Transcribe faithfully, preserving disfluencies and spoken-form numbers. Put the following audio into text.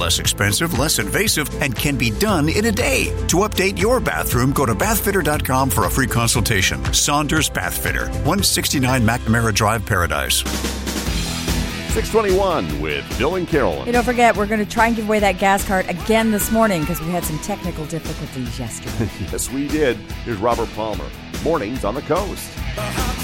Less expensive, less invasive, and can be done in a day. To update your bathroom, go to bath fitter dot com for a free consultation. Saunders Bath Fitter, one sixty-nine McNamara Drive, Paradise. six twenty-one with Bill and Carolyn. Hey, don't forget, we're going to try and give away that gas card again this morning because we had some technical difficulties yesterday. Yes, we did. Here's Robert Palmer. Mornings on the Coast.